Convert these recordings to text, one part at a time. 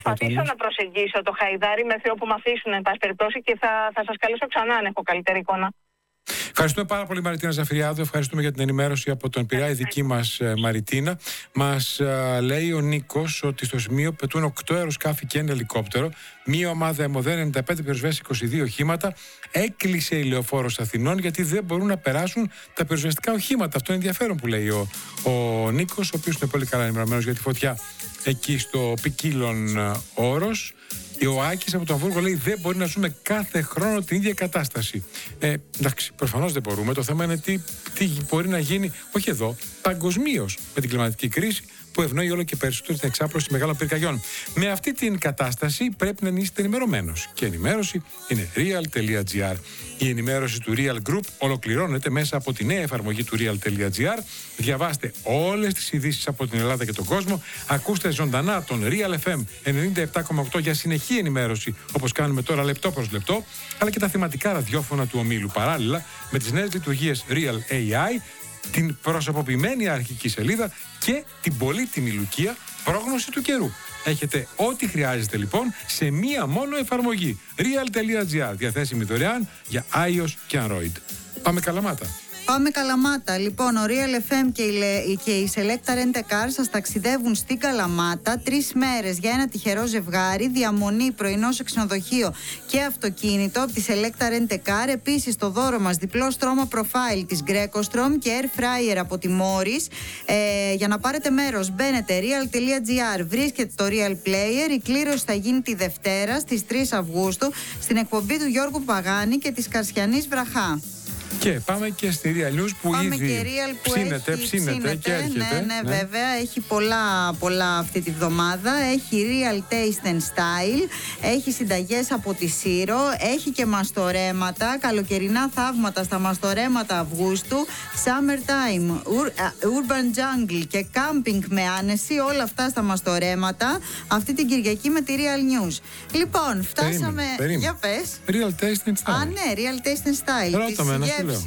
Προσπαθήσω να προσεγγίσω το Χαϊδάρι μέχρι όπου με αφήσουν, εν πάση περιπτώσει, και θα σας καλέσω ξανά αν έχω καλύτερη εικόνα. Ευχαριστούμε πάρα πολύ, Μαριτίνα Ζαφυριάδου. Ευχαριστούμε για την ενημέρωση από τον Πειραιά, η δική μας Μαριτίνα. Μας λέει ο Νίκος ότι στο σημείο πετούν 8 αεροσκάφη και ένα ελικόπτερο. Μία ομάδα αιμοδέ 95 πυροσβέστες, 22 οχήματα. Έκλεισε η λεωφόρος Αθηνών γιατί δεν μπορούν να περάσουν τα πυροσβεστικά οχήματα. Αυτό είναι ενδιαφέρον που λέει ο Νίκος, ο οποίος είναι πολύ καλά ενημερωμένος για τη φωτιά εκεί στο Ποικίλον Όρος. Ο Άκης από το Αμβούργο λέει: δεν μπορεί να ζούμε κάθε χρόνο την ίδια κατάσταση. Εντάξει, προφανώς δεν μπορούμε. Το θέμα είναι τι μπορεί να γίνει, όχι εδώ, παγκοσμίως με την κλιματική κρίση που ευνοεί όλο και περισσότερο την εξάπλωση μεγάλων πυρκαγιών. Με αυτή την κατάσταση πρέπει να είστε ενημερωμένος. Και η ενημέρωση είναι real.gr. Η ενημέρωση του Real Group ολοκληρώνεται μέσα από τη νέα εφαρμογή του real.gr. Διαβάστε όλες τις ειδήσεις από την Ελλάδα και τον κόσμο. Ακούστε ζωντανά τον Real FM 97,8 για συνεχή ενημέρωση, όπως κάνουμε τώρα λεπτό προς λεπτό, αλλά και τα θεματικά ραδιόφωνα του ομίλου. Παράλληλα με τις νέες λειτουργίες Real AI, την προσωποποιημένη αρχική σελίδα και την πολύτιμη Λουκία πρόγνωση του καιρού. Έχετε ό,τι χρειάζεται λοιπόν σε μία μόνο εφαρμογή. Real.gr, διαθέσιμη δωρεάν για iOS και Android. Πάμε Καλαμάτα. Πάμε Καλαμάτα. Λοιπόν, ο Real FM και η Selecta Rent a Car σας ταξιδεύουν στην Καλαμάτα 3 μέρες για ένα τυχερό ζευγάρι, διαμονή, πρωινό σε ξενοδοχείο και αυτοκίνητο από τη Selecta Rent a Car. Επίσης, το δώρο μας διπλό στρώμα profile της Greco-Strom και air fryer από τη Morris. Για να πάρετε μέρος, μπαίνετε real.gr, βρίσκετε το Real Player. Η κλήρωση θα γίνει τη Δευτέρα στις 3 Αυγούστου στην εκπομπή του Γιώργου Παγάνη και της Καρσιανής Βραχά. Και πάμε και στη Real News που πάμε ήδη και Real που ψήνεται και έρχεται. Ναι, βέβαια. Έχει πολλά αυτή τη βδομάδα. Έχει Real Taste and Style. Έχει συνταγές από τη Σύρο. Έχει και μαστορέματα. Καλοκαιρινά θαύματα στα μαστορέματα Αυγούστου. Summertime, Urban Jungle και Camping με άνεση. Όλα αυτά στα μαστορέματα. Αυτή την Κυριακή με τη Real News. Λοιπόν, φτάσαμε. Για πες. Real Taste and Style. Ναι, Real Taste and Style. Ρώτα με,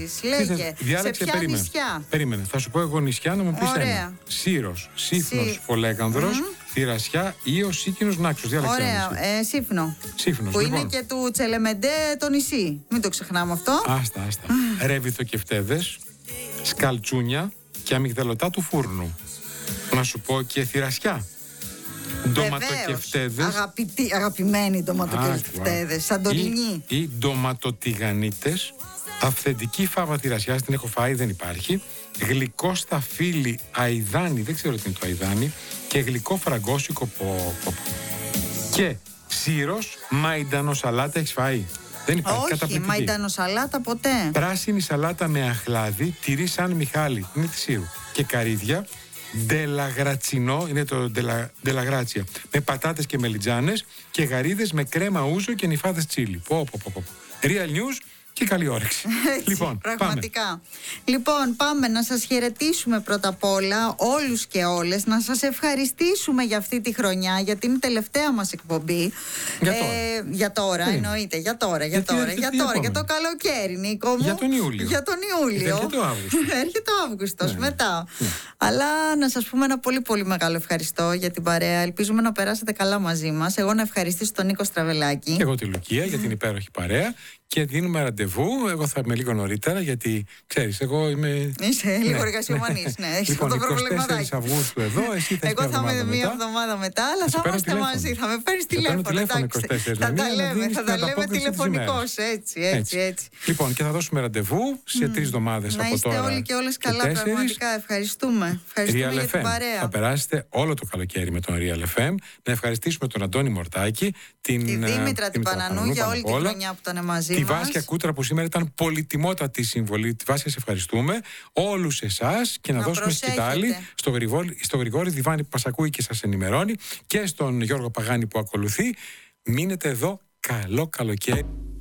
Λέγε, σε ποια νησιά? Περίμενε, θα σου πω εγώ νησιά να μου πεις ένα. Σύρος, Σύφνος, Φολέκανδρος, Θηρασιά, Ήος, Σίκινος, Νάξος. Ωραία, Σύφνο. Σύφνος, που λοιπόν. είναι και του Τσελεμεντέ το νησί. Μην το ξεχνάμε αυτό. Άστα. Ρεβιθοκεφτέδες, Σκαλτσούνια και αμυγδαλωτά του φούρνου. Να σου πω και Θηρασιά. Ντοματοκεφτέδες. Αγαπημένοι ντοματοκεφτέδες. Σαντορινή. Ή ντοματοτιγανίτες. Αυθεντική φάβα Θηρασιάς, την έχω φάει, δεν υπάρχει. Γλυκό σταφύλι αηδάνι, δεν ξέρω τι είναι το αηδάνι. Και γλυκό φραγκόσικο Και Σύρος, μαϊντανο σαλάτα, έχεις φάει? Δεν υπάρχει. Όχι, μαϊντανο σαλάτα ποτέ. Πράσινη σαλάτα με αχλάδι, τυρί σαν Μιχάλη, είναι τη Σύρου. Και καρύδια. Ντελαγρατσινό, είναι το ντελαγράτσια, με πατάτες και μελιτζάνες και γαρίδες με κρέμα ούζο και νυφάδες τσίλι. Real News και καλή όρεξη. Λοιπόν, πραγματικά. Λοιπόν, πάμε να σας χαιρετήσουμε πρώτα απ' όλα όλους και όλες, να σας ευχαριστήσουμε για αυτή τη χρονιά, γιατί είναι η τελευταία μας εκπομπή. Για τώρα, εννοείται. Για το καλοκαίρι, Νίκο μου. Για τον Ιούλιο. Έρχεται ο Αύγουστος μετά. Αλλά να σας πούμε ένα πολύ πολύ μεγάλο ευχαριστώ για την παρέα. Ελπίζουμε να περάσετε καλά μαζί μας. Εγώ να ευχαριστήσω τον Νίκο Στραβελάκη. Και εγώ τη Λουκία για την υπέροχη παρέα. Και δίνουμε ραντεβού. Εγώ θα είμαι λίγο νωρίτερα, γιατί ξέρεις, εγώ είμαι. Είσαι λίγο εργασιομανής. Ναι, έχεις λοιπόν, αυτό το πρόβλημα. 24 Αυγούστου εδώ, εσύ θα εγώ θα είμαι μία εβδομάδα μετά, αλλά θα είμαστε μαζί. Θα με παίρνεις τηλέφωνο. Θα τα λέμε τηλεφωνικώς. Έτσι. Λοιπόν, και θα δώσουμε ραντεβού σε 3 εβδομάδες από τώρα. Να είστε όλοι και όλες καλά, πραγματικά. Ευχαριστούμε. Ευχαριστούμε για την παρέα. Θα περάσετε όλο το καλοκαίρι με τον Real FM. Να ευχαριστήσουμε τον Αντώνη Μορτάκη, τη Δήμητρα την Πανανού για όλη τη χρονιά που ήταν μαζί. Τη Βάσια Κούτρα που σήμερα ήταν πολυτιμότατη συμβολή. Τη Βάσια, σε ευχαριστούμε. Όλους εσάς και να δώσουμε σκητάλη στο Γρηγόρη Διβάνη που μας ακούει και σας ενημερώνει και στον Γιώργο Παγάνη που ακολουθεί. Μείνετε εδώ. Καλό καλοκαίρι.